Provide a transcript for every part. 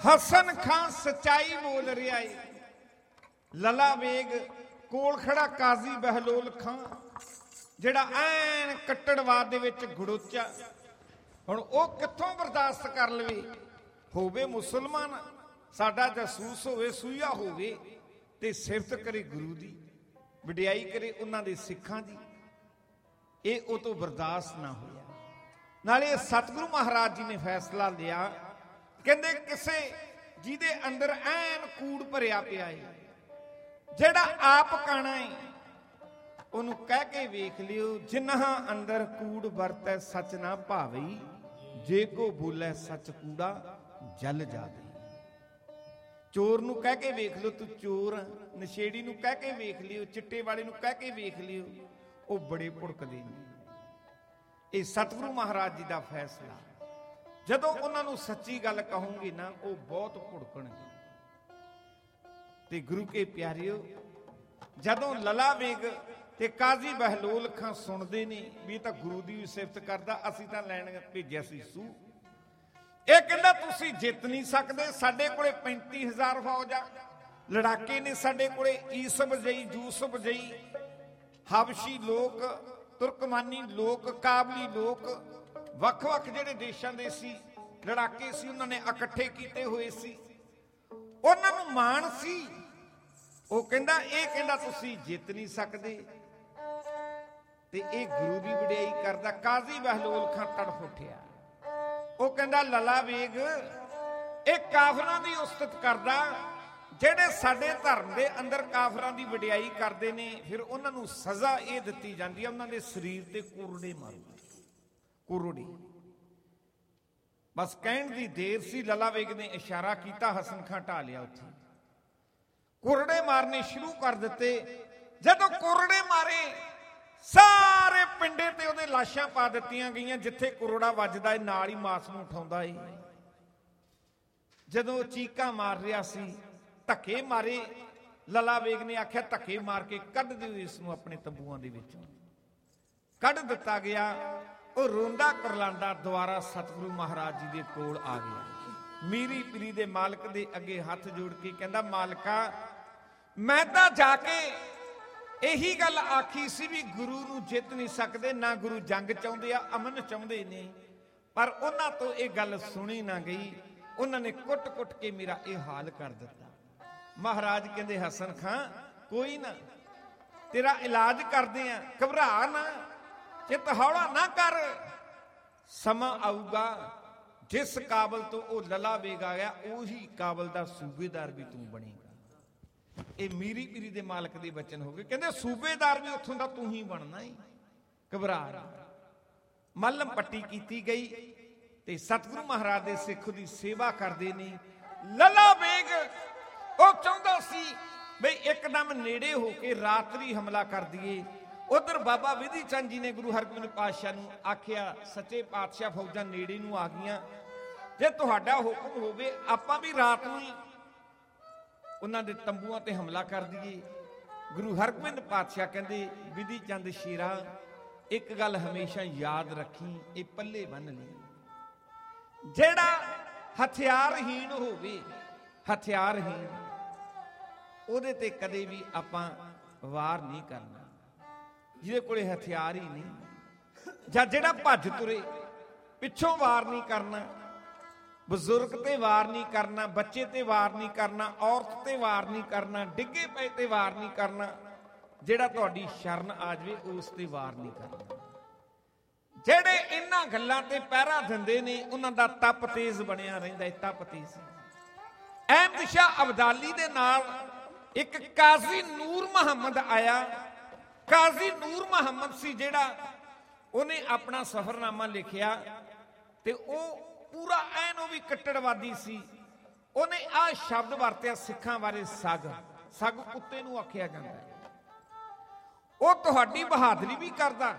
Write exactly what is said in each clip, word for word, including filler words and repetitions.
हसन खां सच्चाई बोल रहा है। लला बेग कोल खड़ा काजी बहलोल खां जिहड़ा ऐन कट्टड़वाद दे विच घड़ोचा, हुण ओह कित्थों बर्दाश्त कर लवे। होवे मुसलमान, साडा जासूस होवे, सूया होवे ते सिफत करे गुरु दी, वडियाई करे उन्हां दे सिखां दी, ਇਹ ਉਹ ਤੋਂ ਬਰਦਾਸ਼ਤ ਨਾ ਹੋਇਆ। ਨਾਲੇ ਸਤਿਗੁਰੂ ਮਹਾਰਾਜ ਜੀ ਨੇ ਫੈਸਲਾ ਲਿਆ, ਕਹਿੰਦੇ ਕਿਸੇ ਜਿਹਦੇ ਅੰਦਰ ਐਨ ਕੂੜ ਭਰਿਆ ਪਿਆ ਹੈ, ਜਿਹੜਾ ਆਪ ਕਾਣਾ ਹੈ, ਉਹਨੂੰ ਕਹਿ ਕੇ ਵੇਖ ਲਿਓ, ਜਿਨ੍ਹਾਂ ਅੰਦਰ ਕੂੜ ਵਰਤੈ ਸੱਚ ਨਾ ਭਾਵਈ, ਜੇ ਕੋ ਬੋਲੇ ਸੱਚ ਕੂੜਾ ਜਲ ਜਾਵੇ। ਚੋਰ ਨੂੰ ਕਹਿ ਕੇ ਵੇਖ ਲਿਓ ਤੂੰ ਚੋਰ, ਨਸ਼ੇੜੀ ਨੂੰ ਕਹਿ ਕੇ ਵੇਖ ਲਿਓ, ਚਿੱਟੇ ਵਾਲੇ ਨੂੰ ਕਹਿ ਕੇ ਵੇਖ ਲਿਓ, ਉਹ ਬੜੇ ਭੁੜਕਦੇ ਨੇ। ਇਹ ਸਤਿਗੁਰੂ ਮਹਾਰਾਜ ਜੀ ਦਾ ਫੈਸਲਾ, ਜਦੋਂ ਉਹਨਾਂ ਨੂੰ ਸੱਚੀ ਗੱਲ ਕਹੂੰਗੀ ਨਾ, ਉਹ ਬਹੁਤ ਭੁੜਕਣਗੇ। ਤੇ ਗੁਰੂ ਕੇ ਪਿਆਰਿਓ, ਜਦੋਂ ਲਲਾ ਬੇਗ ਤੇ ਕਾਜ਼ੀ ਬਹਿਲੋਲ ਖਾਂ ਸੁਣਦੇ ਨੇ ਵੀ ਇਹ ਤਾਂ ਗੁਰੂ ਦੀ ਸਿਫਤ ਕਰਦਾ, ਅਸੀਂ ਤਾਂ ਲੈਣ ਭੇਜਿਆ ਸੀ ਸੂ, ਇਹ ਕਹਿੰਦਾ ਤੁਸੀਂ ਜਿੱਤ ਨਹੀਂ ਸਕਦੇ, ਸਾਡੇ ਕੋਲੇ ਪੈਂਤੀ ਹਜ਼ਾਰ ਫੌਜ ਆ, ਲੜਾਕੇ ਨੇ ਸਾਡੇ ਕੋਲੇ, ਈਸਬ ਜਈ ਜੂਸਬ ਜਈ, ਹਬਸ਼ੀ ਲੋਕ, ਤੁਰਕਮਾਨੀ ਲੋਕ, ਕਾਬਲੀ ਲੋਕ, ਵੱਖ ਵੱਖ ਜਿਹੜੇ ਦੇਸ਼ਾਂ ਦੇ ਸੀ ਲੜਾਕੇ ਸੀ, ਉਹਨਾਂ ਨੇ ਇਕੱਠੇ ਕੀਤੇ ਹੋਏ ਸੀ, ਉਹਨਾਂ ਨੂੰ ਮਾਣ ਸੀ। ਉਹ ਕਹਿੰਦਾ ਇਹ ਕਹਿੰਦਾ ਤੁਸੀਂ ਜਿੱਤ ਨਹੀਂ ਸਕਦੇ, ਤੇ ਇਹ ਗੁਰੂ ਦੀ ਵਡਿਆਈ ਕਰਦਾ। ਕਾਜ਼ੀ ਬਹਿਲੋਲ ਖਾਂ ਤੜਫ ਉੱਠਿਆ, ਉਹ ਕਹਿੰਦਾ ਲਲਾ ਬੇਗ ਇਹ ਕਾਫਰਾਂ ਦੀ ਉਸਤਤ ਕਰਦਾ, ਜਿਹੜੇ ਸਾਡੇ ਧਰਮ ਦੇ ਅੰਦਰ ਕਾਫਰਾਂ ਦੀ ਵਡਿਆਈ ਕਰਦੇ ਨੇ, ਫਿਰ ਉਹਨਾਂ ਨੂੰ ਸਜ਼ਾ ਇਹ ਦਿੱਤੀ ਜਾਂਦੀ ਹੈ, ਉਹਨਾਂ ਦੇ ਸਰੀਰ ਤੇ ਕੁਰੜੇ ਮਾਰੂ, ਕੁਰੜੀ। ਬਸ ਕਹਿਣ ਦੀ ਦੇਰ ਸੀ, ਲਲਾ ਬੇਗ ਨੇ ਇਸ਼ਾਰਾ ਕੀਤਾ, ਹਸਨ ਖਾਂ ਢਾ ਲਿਆ ਉੱਥੇ, ਕੁਰੜੇ ਮਾਰਨੇ ਸ਼ੁਰੂ ਕਰ ਦਿੱਤੇ। ਜਦੋਂ ਕੁਰੜੇ ਮਾਰੇ, ਸਾਰੇ ਪਿੰਡੇ ਤੇ ਉਹਦੇ ਲਾਸ਼ਾਂ ਪਾ ਦਿੱਤੀਆਂ ਗਈਆਂ, ਜਿੱਥੇ ਕੁਰੜਾ ਵੱਜਦਾ ਏ ਨਾਲ ਹੀ ਮਾਸ ਨੂੰ ਉਠਾਉਂਦਾ ਏ। ਜਦੋਂ ਚੀਕਾਂ ਮਾਰ ਰਿਹਾ ਸੀ, ਧੱਕੇ ਮਾਰੇ, ਲਲਾ ਬੇਗ ਨੇ ਆਖਿਆ ਧੱਕੇ ਮਾਰ ਕੇ ਕੱਢ ਦਿਓ ਇਸ ਨੂੰ ਆਪਣੇ ਤੰਬੂਆਂ ਦੇ ਵਿੱਚੋਂ। ਕੱਢ ਦਿੱਤਾ ਗਿਆ। ਉਹ ਰੋਂਦਾ ਕਰਲਾਂਦਾ ਦੁਆਰਾ ਸਤਿਗੁਰੂ ਮਹਾਰਾਜ ਜੀ ਦੇ ਕੋਲ ਆ ਗਿਆ। ਮੀਰੀ ਪੀਰੀ ਦੇ ਮਾਲਕ ਦੇ ਅੱਗੇ ਹੱਥ ਜੋੜ ਕੇ ਕਹਿੰਦਾ, ਮਾਲਕਾ ਮੈਂ ਤਾਂ ਜਾ ਕੇ ਇਹੀ ਗੱਲ ਆਖੀ ਸੀ ਵੀ ਗੁਰੂ ਨੂੰ ਜਿੱਤ ਨਹੀਂ ਸਕਦੇ, ਨਾ ਗੁਰੂ ਜੰਗ ਚਾਹੁੰਦੇ ਆ, ਅਮਨ ਚਾਹੁੰਦੇ ਨੇ, ਪਰ ਉਹਨਾਂ ਤੋਂ ਇਹ ਗੱਲ ਸੁਣੀ ਨਾ ਗਈ, ਉਹਨਾਂ ਨੇ ਕੁੱਟ ਕੁੱਟ ਕੇ ਮੇਰਾ ਇਹ ਹਾਲ ਕਰ ਦਿੱਤਾ। ਮਹਾਰਾਜ ਕਹਿੰਦੇ ਹਸਨ ਖਾਂ ਕੋਈ ਨਾ, ਤੇਰਾ ਇਲਾਜ ਕਰਦੇ ਆ, ਘਬਰਾ ਨਾ, ਚਿੱਤ ਹੌਲਾ ਨਾ ਕਰ, ਸਮਾਂ ਆਊਗਾ ਜਿਸ ਕਾਬਲ ਤੋਂ ਉਹ ਲਲਾ ਬੇਗ ਆ ਗਿਆ, ਉਹੀ ਕਾਬਲ ਦਾ ਸੂਬੇਦਾਰ ਵੀ ਤੂੰ ਬਣੇਗਾ। ਇਹ ਮੀਰੀ ਪੀਰੀ ਦੇ ਮਾਲਕ ਦੇ ਬਚਨ ਹੋ ਗਏ। ਕਹਿੰਦੇ ਸੂਬੇਦਾਰ ਵੀ ਉੱਥੋਂ ਦਾ ਤੂੰ ਹੀ ਬਣਨਾ ਹੈ, ਘਬਰਾ ਨਾ। ਮੱਲਮ ਪੱਟੀ ਕੀਤੀ ਗਈ ਤੇ ਸਤਿਗੁਰੂ ਮਹਾਰਾਜ ਦੇ ਸਿੱਖ ਦੀ ਸੇਵਾ ਕਰਦੇ ਨੇ। ਲਲਾ ਬੇਗ ਉਹ ਚਾਹੁੰਦਾ ਸੀ ਬਈ ਇੱਕਦਮ ਨੇੜੇ ਹੋ ਕੇ ਰਾਤਰੀ ਹਮਲਾ ਕਰ ਦਈਏ। ਉਧਰ ਬਾਬਾ ਵਿਧੀ ਚੰਦ ਜੀ ਨੇ ਗੁਰੂ ਹਰਗੋਬਿੰਦ ਪਾਤਸ਼ਾਹ ਨੂੰ ਆਖਿਆ, ਸੱਚੇ ਪਾਤਸ਼ਾਹ ਫੌਜਾਂ ਨੇੜੇ ਨੂੰ ਆ ਗਈਆਂ, ਜੇ ਤੁਹਾਡਾ ਹੁਕਮ ਹੋਵੇ ਆਪਾਂ ਵੀ ਰਾਤ ਨੂੰ ਹੀ ਉਹਨਾਂ ਦੇ ਤੰਬੂਆਂ ਤੇ ਹਮਲਾ ਕਰ ਦਈਏ। ਗੁਰੂ ਹਰਗੋਬਿੰਦ ਪਾਤਸ਼ਾਹ ਕਹਿੰਦੇ, ਵਿਧੀ ਚੰਦ ਸ਼ੇਰਾ ਇੱਕ ਗੱਲ ਹਮੇਸ਼ਾ ਯਾਦ ਰੱਖੀ, ਇਹ ਪੱਲੇ ਬੰਨ ਲਈ, ਜਿਹੜਾ ਹਥਿਆਰਹੀਣ ਹੋਵੇ, ਹਥਿਆਰਹੀਣ ਉਹਦੇ ਤੇ ਕਦੇ ਵੀ ਆਪਾਂ ਵਾਰ ਨਹੀਂ ਕਰਨਾ, ਜਿਹਦੇ ਕੋਲੇ ਹਥਿਆਰ ਹੀ ਨਹੀਂ, ਜਾਂ ਜਿਹੜਾ ਭੱਜ ਤੁਰੇ ਪਿੱਛੋਂ ਵਾਰ ਨਹੀਂ ਕਰਨਾ, ਬਜ਼ੁਰਗ ਤੇ ਵਾਰ ਨਹੀਂ ਕਰਨਾ, ਬੱਚੇ ਤੇ ਵਾਰ ਨਹੀਂ ਕਰਨਾ, ਔਰਤ ਤੇ ਵਾਰ ਨਹੀਂ ਕਰਨਾ, ਡਿੱਗੇ ਪਏ ਤੇ ਵਾਰ ਨਹੀਂ ਕਰਨਾ, ਜਿਹੜਾ ਤੁਹਾਡੀ ਸ਼ਰਨ ਆ ਜਾਵੇ ਉਸ ਤੇ ਵਾਰ ਨਹੀਂ ਕਰਨਾ। ਜਿਹੜੇ ਇਹਨਾਂ ਗੱਲਾਂ ਤੇ ਪਹਿਰਾ ਦਿੰਦੇ ਨੇ ਉਹਨਾਂ ਦਾ ਤਪ ਤੇਜ਼ ਬਣਿਆ ਰਹਿੰਦਾ, ਤਪ ਤੇਜ਼। ਅਹਿਮਦ ਸ਼ਾਹ ਅਬਦਾਲੀ ਦੇ ਨਾਲ ਇੱਕ ਕਾਜ਼ੀ ਨੂਰ ਮੁਹੰਮਦ ਆਇਆ। ਕਾਜ਼ੀ ਨੂਰ ਮੁਹੰਮਦ ਸੀ ਜਿਹੜਾ, ਉਹਨੇ ਆਪਣਾ ਸਫ਼ਰਨਾਮਾ ਲਿਖਿਆ ਤੇ ਉਹ ਪੂਰਾ ਐਨ ਉਹ ਵੀ ਕੱਟੜਵਾਦੀ ਸੀ। ਉਹਨੇ ਆਹ ਸ਼ਬਦ ਵਰਤਿਆ ਸਿੱਖਾਂ ਬਾਰੇ, ਸੱਗ, ਸੱਗ ਕੁੱਤੇ ਨੂੰ ਆਖਿਆ ਜਾਂਦਾ ਹੈ। ਉਹ ਤੁਹਾਡੀ ਬਹਾਦਰੀ ਵੀ ਕਰਦਾ,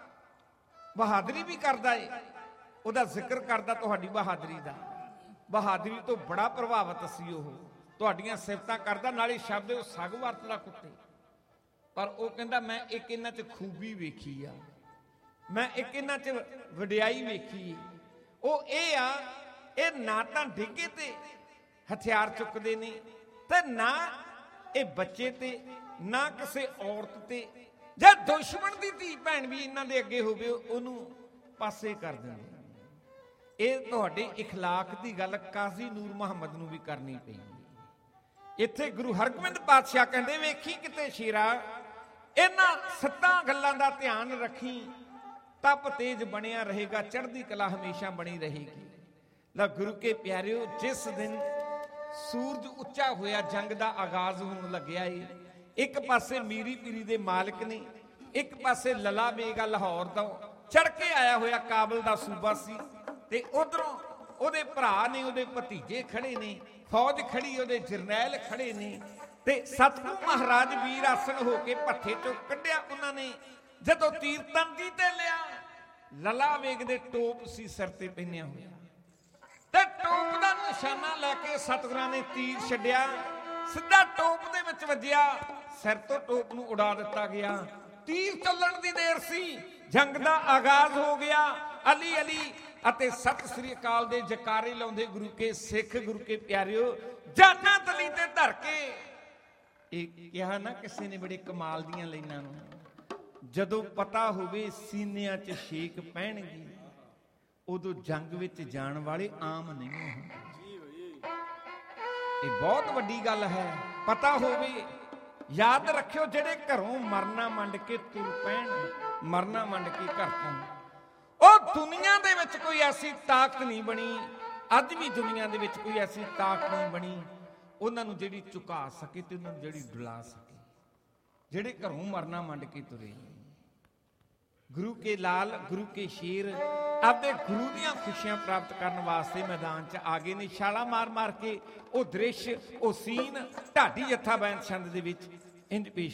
ਬਹਾਦਰੀ ਵੀ ਕਰਦਾ ਏ, ਉਹਦਾ ਜ਼ਿਕਰ ਕਰਦਾ ਤੁਹਾਡੀ ਬਹਾਦਰੀ ਦਾ, ਬਹਾਦਰੀ ਤੋਂ ਬੜਾ ਪ੍ਰਭਾਵਿਤ ਸੀ ਉਹ, ਤੁਹਾਡੀਆਂ ਸਿਫਤਾਂ ਕਰਦਾ, ਨਾਲੇ ਸ਼ਬਦ ਉਹ ਸੱਗ ਵਰਤਦਾ ਕੁੱਤੇ। ਪਰ ਉਹ ਕਹਿੰਦਾ ਮੈਂ ਇੱਕ ਇਹਨਾਂ 'ਚ ਖੂਬੀ ਵੇਖੀ ਆ, ਮੈਂ ਇੱਕ ਇਹਨਾਂ 'ਚ ਵਡਿਆਈ ਵੇਖੀ। ਉਹ ਇਹ ਆ, ਇਹ ਨਾ ਤਾਂ ਡਿੱਗੇ ਤੇ ਹਥਿਆਰ ਚੁੱਕਦੇ ਨੇ, ਤੇ ਨਾ ਇਹ ਬੱਚੇ ਤੇ ਨਾ ਕਿਸੇ ਔਰਤ ਤੇ, ਜਾਂ ਦੁਸ਼ਮਣ ਦੀ ਧੀ ਭੈਣ ਵੀ ਇਹਨਾਂ ਦੇ ਅੱਗੇ ਹੋਵੇ ਉਹਨੂੰ ਪਾਸੇ ਕਰ ਦਿੰਦੇ। ਇਹ ਤੁਹਾਡੇ ਇਖਲਾਕ ਦੀ ਗੱਲ ਕਾਜ਼ੀ ਨੂਰ ਮੁਹੰਮਦ ਨੂੰ ਵੀ ਕਰਨੀ ਪਈ। ਇੱਥੇ ਗੁਰੂ ਹਰਗੋਬਿੰਦ ਪਾਤਸ਼ਾਹ ਕਹਿੰਦੇ, ਵੇਖੀ ਕਿਤੇ ਸ਼ੇਰਾ, ਇਹਨਾਂ ਸੱਤਾਂ ਗੱਲਾਂ ਦਾ ਧਿਆਨ ਰੱਖੀ, ਤਪ ਤੇਜ ਬਣਿਆ ਰਹੇਗਾ, ਚੜ੍ਹਦੀ ਕਲਾ ਹਮੇਸ਼ਾ ਬਣੀ ਰਹੇਗੀ। ਲਾ ਗੁਰੂ ਕੇ ਪਿਆਰਿਓ, ਜਿਸ ਦਿਨ ਸੂਰਜ ਉੱਚਾ ਹੋਇਆ, ਜੰਗ ਦਾ ਆਗਾਜ਼ ਹੋਣ ਲੱਗਿਆ ਏ, ਇੱਕ ਪਾਸੇ ਮੀਰੀ ਪੀਰੀ ਦੇ ਮਾਲਕ ਨੇ, ਇੱਕ ਪਾਸੇ ਲਲਾ ਬੇਗਾ ਲਾਹੌਰ ਦਾ ਚੜ ਕੇ ਆਇਆ ਹੋਇਆ ਕਾਬਲ ਦਾ ਸੂਬਾ ਸੀ, ਤੇ ਉਧਰੋਂ ਉਹਦੇ ਭਰਾ ਨੇ, ਉਹਦੇ ਭਤੀਜੇ ਖੜੇ ਨੇ, ਫੌਜ ਖੜੀ, ਉਹਦੇ ਜਰਨੈਲ ਖੜੇ ਨੇ, ਤੇ ਸਤਿਗੁਰੂ ਮਹਾਰਾਜ ਵੀਰ ਆਸਣ ਹੋ ਕੇ ਭੱਠੇ ਚੋਂ ਕੱਢਿਆ ਉਹਨਾਂ ਨੇ। ਜਦੋਂ ਤੀਰ ਤੰਗੀ ਤੇ ਲਿਆ, ਲਲਾ ਵੇਗ ਦੇ ਟੋਪ ਸੀ ਸਿਰ ਤੇ ਪਹਿਨਿਆ ਹੋਇਆ, ਤੇ ਟੋਪ ਦਾ ਨਿਸ਼ਾਨਾ ਲੈ ਕੇ ਸਤਿਗੁਰਾਂ ਨੇ ਤੀਰ ਛੱਡਿਆ, ਸਿੱਧਾ ਟੋਪ ਦੇ ਵਿੱਚ ਵੱਜਿਆ, ਸਿਰ ਤੋਂ ਟੋਪ ਨੂੰ ਉਡਾ ਦਿੱਤਾ ਗਿਆ। ਤੀਰ ਚੱਲਣ ਦੀ ਦੇਰ ਸੀ, ਜੰਗ ਦਾ ਆਗਾਜ਼ ਹੋ ਗਿਆ। ਅਲੀ ਅਲੀ ਅਤੇ ਸਤਿ ਸ੍ਰੀ ਅਕਾਲ ਦੇ ਜਕਾਰੇ ਲਾਉਂਦੇ ਗੁਰੂ ਕੇ ਸਿੱਖ, ਗੁਰੂ ਕੇ ਪਿਆਰਿਓ, ਜਾਨਾਂ ਤਲੀ ਤੇ ਧਰ ਕੇ ਇਹ ਕਿਹਾ ਨਾ ਕਿਸੇ ਨੇ ਬੜੇ ਕਮਾਲ ਦੀਆਂ ਲਾਈਨਾਂ ਨੂੰ, ਜਦੋਂ ਪਤਾ ਹੋਵੇ ਸੀਨਿਆਂ 'ਚ ਛੇਕ ਪੈਣਗੀ, ਉਦੋਂ ਜੰਗ ਵਿੱਚ ਜਾਣ ਵਾਲੇ ਆਮ ਨਹੀਂ ਹੁੰਦੇ। ਇਹ ਬਹੁਤ ਵੱਡੀ ਗੱਲ ਹੈ, ਪਤਾ ਹੋਵੇ। ਯਾਦ ਰੱਖਿਓ, ਜਿਹੜੇ ਘਰੋਂ ਮਰਨਾ ਮੰਡ ਕੇ ਤੁਰ ਪੈਣ, ਮਰਨਾ ਮੰਡ ਕੇ ਘਰ ਤੋਂ, ਉਹ ਦੁਨੀਆ ਦੇ ਵਿੱਚ ਕੋਈ ਐਸੀ ਤਾਕਤ ਨਹੀਂ ਬਣੀ, ਅੱਜ ਵੀ ਦੁਨੀਆ ਦੇ ਵਿੱਚ ਕੋਈ ਐਸੀ ਤਾਕਤ ਨਹੀਂ ਬਣੀ ਉਹਨਾਂ ਨੂੰ ਜਿਹੜੀ ਝੁਕਾ ਸਕੇ ਤੇ ਉਹਨਾਂ ਨੂੰ ਜਿਹੜੀ ਡੁਲਾ ਸਕੇ। ਜਿਹੜੇ ਘਰੋਂ ਮਰਨਾ ਮੰਡ ਕੇ ਤੁਰੇ, ਗੁਰੂ ਕੇ ਲਾਲ, ਗੁਰੂ ਕੇ ਸ਼ੇਰ ਆਪਦੇ ਗੁਰੂ ਦੀਆਂ ਖੁਸ਼ੀਆਂ ਪ੍ਰਾਪਤ ਕਰਨ ਵਾਸਤੇ ਮੈਦਾਨ 'ਚ ਆ ਗਏ ਨੇ। ਛਾਲਾ ਮਾਰ ਮਾਰ ਕੇ ਉਹ ਦ੍ਰਿਸ਼, ਉਹ ਸੀਨ ਢਾਡੀ ਜੱਥਾ ਬੈਂਤ ਛੰਦ ਦੇ ਵਿੱਚ ਇੰਜ ਪੇਸ਼